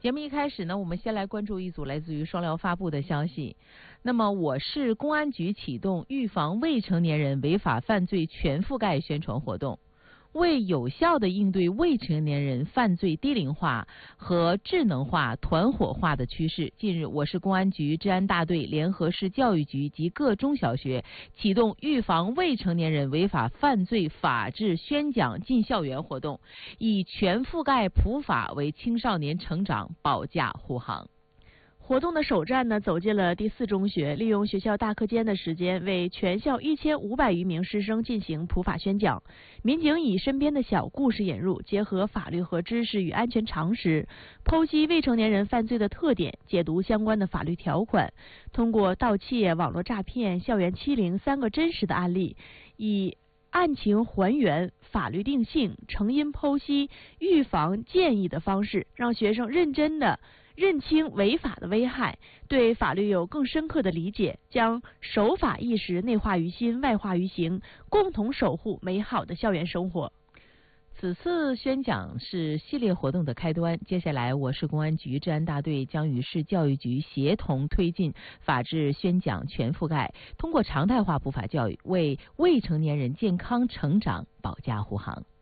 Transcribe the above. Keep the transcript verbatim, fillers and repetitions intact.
节目一开始呢，我们先来关注一组来自于双疗发布的消息。那么，我市公安局启动预防未成年人违法犯罪全覆盖宣传活动。为有效地应对未成年人犯罪低龄化和智能化、团伙化的趋势，近日，我市公安局治安大队联合市教育局及各中小学启动预防未成年人违法犯罪法治宣讲进校园活动，以全覆盖普法为青少年成长保驾护航。 活动的首站呢，走进了第四中学，利用学校大课间的时间，为全校一千五百余名师生进行普法宣讲。民警以身边的小故事引入，结合法律和知识与安全常识，剖析未成年人犯罪的特点，解读相关的法律条款。通过盗窃、网络诈骗、校园欺凌三个真实的案例，以案情还原、法律定性、成因剖析、预防建议的方式，让学生认真的认清违法的危害，对法律有更深刻的理解，将守法意识内化于心、外化于行，共同守护美好的校园生活。 此次宣讲是系列活动的开端，接下来我市公安局治安大队将与市教育局协同推进法治宣讲全覆盖，通过常态化普法教育，为未成年人健康成长保驾护航。